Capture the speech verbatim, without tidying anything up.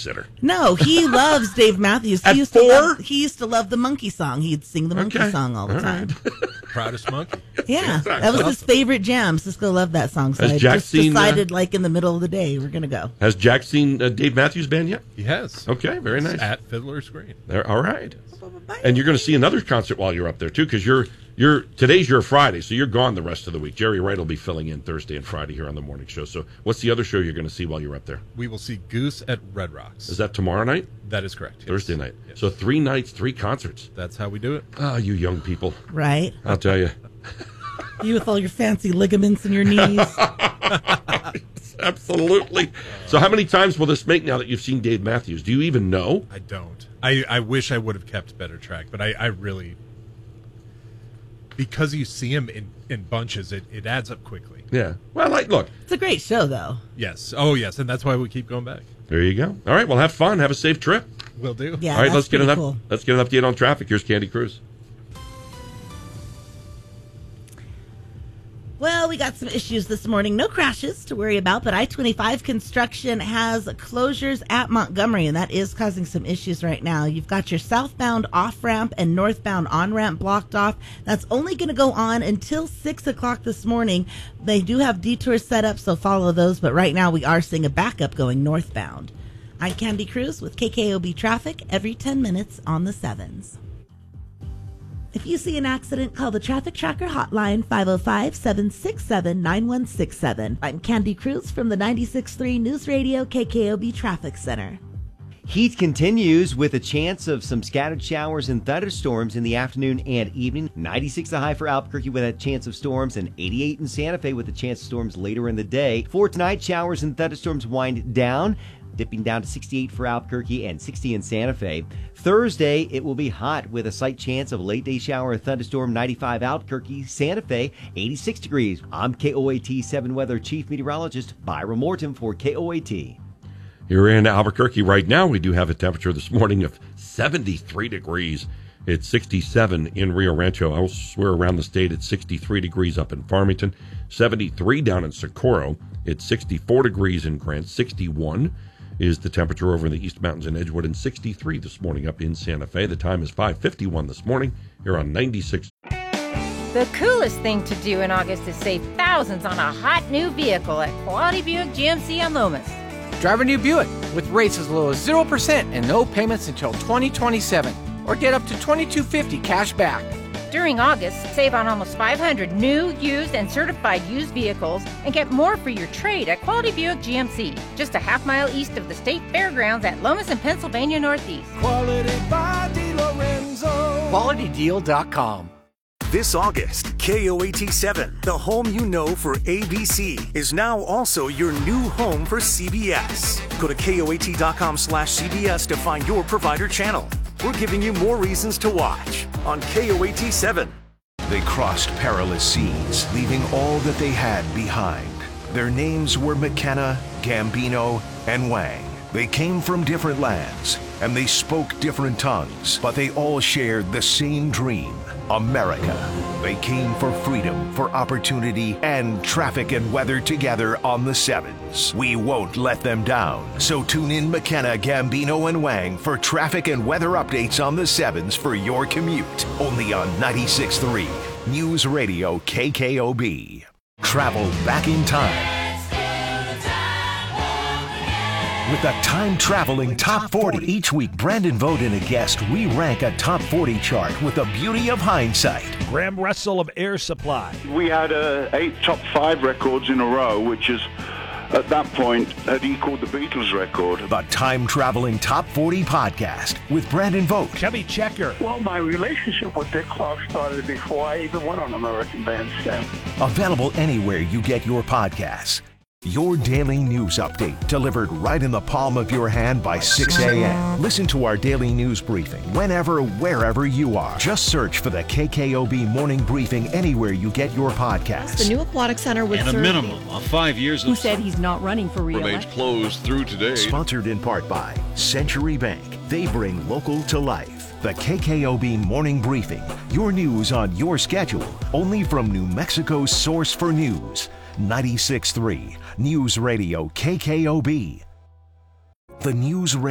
babysitter. No, he loves Dave Matthews. He At used four? To love, he used to love the monkey song. He'd sing the monkey Okay. song all the All time. right. Proudest monkey. Yeah, Exactly. that was his favorite jam. Cisco loved that song. So Has I Jack just seen, uh, decided, like in the middle of the day, we're gonna go. Has Jack seen uh, Dave Matthews Band yet? He has. Okay, very nice. At Fiddler's Green. There, all right. And you're going to see another concert while you're up there too, because you're you're today's your Friday, so you're gone the rest of the week. Jerry Wright will be filling in Thursday and Friday here on the morning show. So, what's the other show you're going to see while you're up there? We will see Goose at Red Rocks. Is that tomorrow night? That is correct. Yes. Thursday night. Yes. So three nights, three concerts. That's how we do it. Ah, you young people. Right? I'll tell you. You with all your fancy ligaments in your knees. Absolutely. So how many times will this make now that you've seen Dave Matthews? Do you even know? I don't. I, I wish I would have kept better track, but I, I really... Because you see him in, in bunches, it, it adds up quickly. Yeah. Well, like, look. It's a great show, though. Yes. Oh, yes, and that's why we keep going back. There you go. All right, well, have fun. Have a safe trip. Will do. Yeah, All right, that's let's get an pretty up, cool. let's get an update on traffic. Here's Candy Cruz. Well, we got some issues this morning. No crashes to worry about, but I twenty-five construction has closures at Montgomery, and that is causing some issues right now. You've got your southbound off-ramp and northbound on-ramp blocked off. That's only going to go on until six o'clock this morning. They do have detours set up, so follow those, but right now we are seeing a backup going northbound. I'm Candy Cruz with K K O B Traffic every ten minutes on the sevens. If you see an accident, call the Traffic Tracker hotline, five oh five, seven six seven, nine one six seven. I'm Candy Cruz from the ninety-six point three News Radio K K O B Traffic Center. Heat continues with a chance of some scattered showers and thunderstorms in the afternoon and evening. ninety-six the high for Albuquerque with a chance of storms, and eighty-eight in Santa Fe with a chance of storms later in the day. For tonight, showers and thunderstorms wind down, dipping down to sixty-eight for Albuquerque and sixty in Santa Fe. Thursday, it will be hot with a slight chance of a late day shower and thunderstorm. ninety-five Albuquerque, Santa Fe, eighty-six degrees. I'm K O A T seven Weather Chief Meteorologist Byron Morton for K O A T. Here in Albuquerque right now, we do have a temperature this morning of seventy-three degrees. It's sixty-seven in Rio Rancho. I swear around the state it's sixty-three degrees up in Farmington, seventy-three down in Socorro. It's sixty-four degrees in Grant, sixty-one is the temperature over in the East Mountains and Edgewood, and sixty-three this morning up in Santa Fe. The time is five fifty-one this morning here on ninety-six. The coolest thing to do in August is save thousands on a hot new vehicle at Quality Buick G M C on Lomas. Drive a new Buick with rates as low as zero percent and no payments until twenty twenty-seven. Or get up to twenty-two fifty cash back. During August, save on almost five hundred new, used, and certified used vehicles and get more for your trade at Quality Buick G M C, just a half mile east of the State Fairgrounds at Lomas and Pennsylvania Northeast. Quality by DeLorenzo. Quality Deal dot com. This August, K O A T seven, the home you know for A B C, is now also your new home for C B S. Go to K O A T dot com slash C B S to find your provider channel. We're giving you more reasons to watch on K O A T seven. They crossed perilous seas, leaving all that they had behind. Their names were McKenna, Gambino, and Wang. They came from different lands, and they spoke different tongues, but they all shared the same dream, America. They came for freedom, for opportunity, and traffic and weather together on the sevens. We won't let them down. So tune in McKenna, Gambino, and Wang for traffic and weather updates on the sevens for your commute. Only on ninety-six point three News Radio K K O B. Travel back in time with the time-traveling Top forty. Each week, Brandon Vogt and a guest, we rank a Top forty chart with the beauty of hindsight. Graham Russell of Air Supply. We had uh, eight top five records in a row, which is, at that point, had equaled the Beatles record. The time-traveling Top forty podcast with Brandon Vogt. Chubby Checker. Well, my relationship with Dick Clark started before I even went on American Bandstand. Available anywhere you get your podcasts. Your daily news update delivered right in the palm of your hand by six a.m. Listen to our daily news briefing whenever, wherever you are. Just search for the K K O B Morning Briefing anywhere you get your podcasts. The new aquatic center would and a serve minimum of five years. Who of said he's not running for re-election? Remains closed through today. Sponsored in part by Century Bank. They bring local to life. The K K O B Morning Briefing. Your news on your schedule. Only from New Mexico's source for news. ninety-six point three News Radio K K O B. The News Radio.